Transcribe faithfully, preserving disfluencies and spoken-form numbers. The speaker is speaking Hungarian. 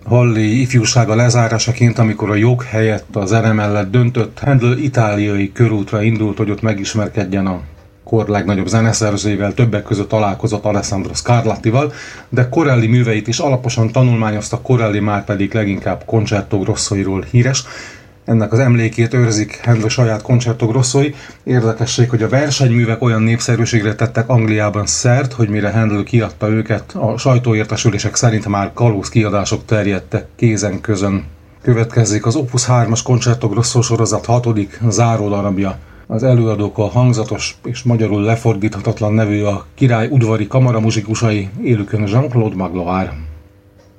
Hallé ifjúsága lezárásaként, amikor a jog helyett a zene mellett döntött, Handel itáliai körútra indult, hogy ott megismerkedjen a kor legnagyobb zeneszerzőivel, többek között találkozott Alessandro Scarlattival, de Corelli műveit is alaposan tanulmányozta, Corelli már pedig leginkább Concerto Grossoiról híres. Ennek az emlékét őrzik Handel saját Concerto Grossoi. Érdekesség, hogy a versenyművek olyan népszerűségre tettek Angliában szert, hogy mire Handel kiadta őket, a sajtóértesülések szerint már kalóz kiadások terjedtek kézen közön. Következik az Opus hármas Concerto Grosso sorozat hatodik záródarabja. Az előadók a hangzatos és magyarul lefordíthatatlan nevű a király udvari kamaramuzsikusai, élükön Jean-Claude Magloire.